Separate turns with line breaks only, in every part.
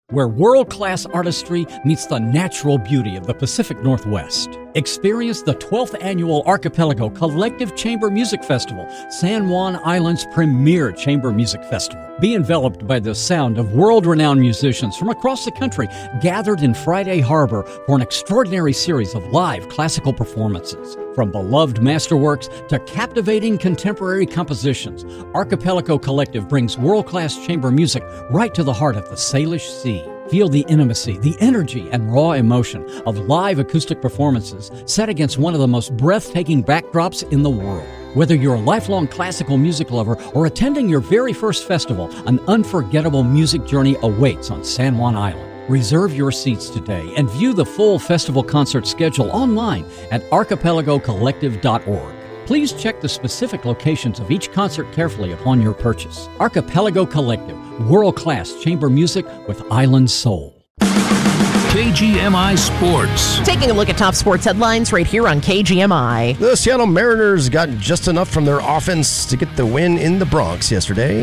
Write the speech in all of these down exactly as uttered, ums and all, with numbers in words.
where world-class artistry meets the natural beauty of the Pacific Northwest. Experience the twelfth Annual Archipelago Collective Chamber Music Festival, San Juan Island's premier chamber music festival. Be enveloped by the sound of world-renowned musicians from across the country gathered in Friday Harbor for an extraordinary series of live classical performances. From beloved masterworks to captivating contemporary compositions, Archipelago Collective brings world-class chamber music right to the heart of the Salish Sea. Feel the intimacy, the energy, and raw emotion of live acoustic performances set against one of the most breathtaking backdrops in the world. Whether you're a lifelong classical music lover or attending your very first festival, an unforgettable music journey awaits on San Juan Island. Reserve your seats today and view the full festival concert schedule online at archipelago collective dot org. Please check the specific locations of each concert carefully upon your purchase. Archipelago Collective, world-class chamber music with island soul.
K G M I Sports.
Taking a look at top sports headlines right here on K G M I.
The Seattle Mariners got just enough from their offense to get the win in the Bronx yesterday.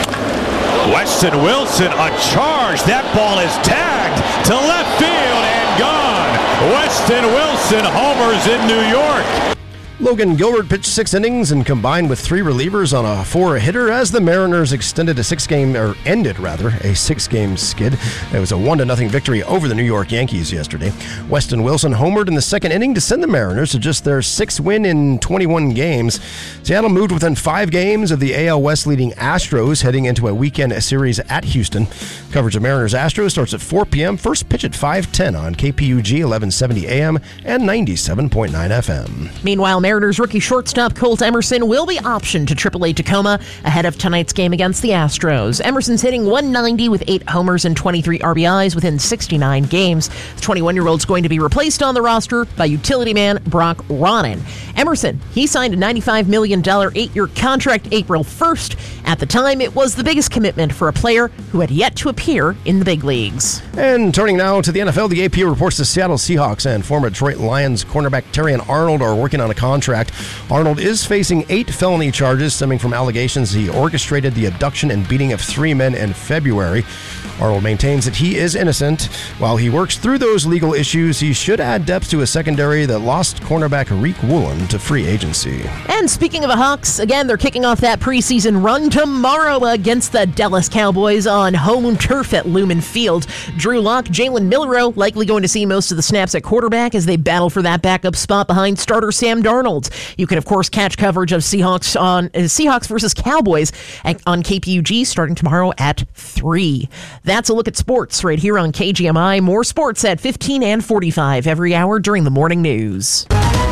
Weston Wilson, a charge. That ball is tagged to left field and gone. Weston Wilson homers in New York.
Logan Gilbert pitched six innings and combined with three relievers on a four-hitter as the Mariners extended a six-game, or ended rather, a six-game skid. It was a one to nothing victory over the New York Yankees yesterday. Weston Wilson homered in the second inning to send the Mariners to just their sixth win in twenty-one games. Seattle moved within five games of the A L West leading Astros heading into a weekend series at Houston. Coverage of Mariners Astros starts at four p.m. First pitch at five ten on K P U G eleven seventy A M and ninety-seven point nine F M.
Meanwhile, Mariners rookie shortstop Colt Emerson will be optioned to triple A Tacoma ahead of tonight's game against the Astros. Emerson's hitting one ninety with eight homers and twenty-three R B Is within sixty-nine games. The twenty-one-year-old's going to be replaced on the roster by utility man Brock Ronnen. Emerson, he signed a ninety-five million dollars eight-year contract April first. At the time, it was the biggest commitment for a player who had yet to appear in the big leagues.
And turning now to the N F L, the A P reports the Seattle Seahawks and former Detroit Lions cornerback Terrion Arnold are working on a contract. Arnold is facing eight felony charges stemming from allegations he orchestrated the abduction and beating of three men in February. Arnold maintains that he is innocent. While he works through those legal issues, he should add depth to a secondary that lost cornerback Rick Woolen to free agency.
And speaking of the Hawks, again, they're kicking off that preseason run tomorrow against the Dallas Cowboys on home turf at Lumen Field. Drew Lock, Jalen Milroe likely going to see most of the snaps at quarterback as they battle for that backup spot behind starter Sam Darnold. You can, of course, catch coverage of Seahawks on uh, Seahawks versus Cowboys at, on K P U G starting tomorrow at three. That's a look at sports right here on K G M I. More sports at fifteen and forty-five every hour during the morning news.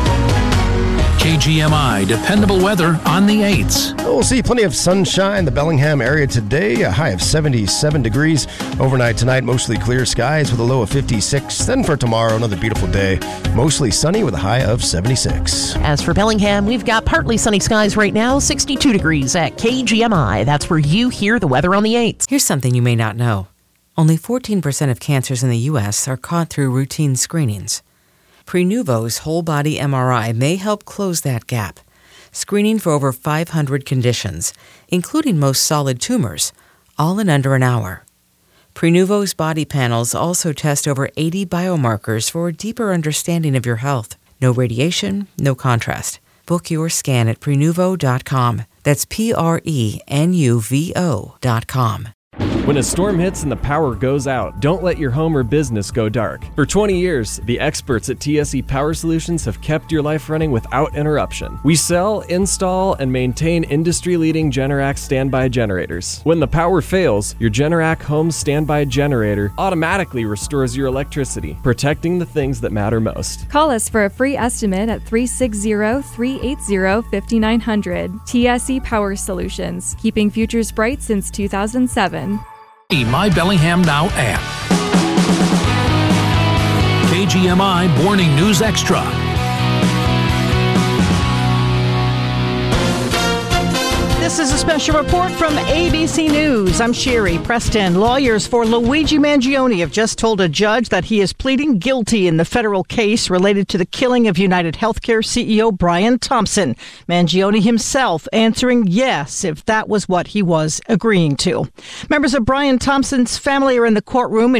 K G M I dependable weather on the eights.
We'll see plenty of sunshine in the Bellingham area today, a high of seventy-seven degrees. Overnight tonight, mostly clear skies with a low of fifty-six. Then for tomorrow, another beautiful day, mostly sunny with a high of seventy-six.
As for Bellingham, we've got partly sunny skies right now, sixty-two degrees at K G M I. That's where you hear the weather on the eights.
Here's something you may not know. Only fourteen percent of cancers in the U S are caught through routine screenings. Prenuvo's whole-body M R I may help close that gap, screening for over five hundred conditions, including most solid tumors, all in under an hour. Prenuvo's body panels also test over eighty biomarkers for a deeper understanding of your health. No radiation, no contrast. Book your scan at prenuvo dot com. That's P R E N U V O dot com.
When a storm hits and the power goes out, don't let your home or business go dark. For twenty years, the experts at T S E Power Solutions have kept your life running without interruption. We sell, install, and maintain industry-leading Generac standby generators. When the power fails, your Generac home standby generator automatically restores your electricity, protecting the things that matter most.
Call us for a free estimate at three six zero, three eight zero, five nine zero zero. T S E Power Solutions, keeping futures bright since two thousand seven.
My Bellingham Now app. K G M I Morning News Extra.
This is a special report from A B C News. I'm Sherry Preston. Lawyers for Luigi Mangione have just told a judge that he is pleading guilty in the federal case related to the killing of United Healthcare C E O Brian Thompson. Mangione himself answering yes if that was what he was agreeing to. Members of Brian Thompson's family are in the courtroom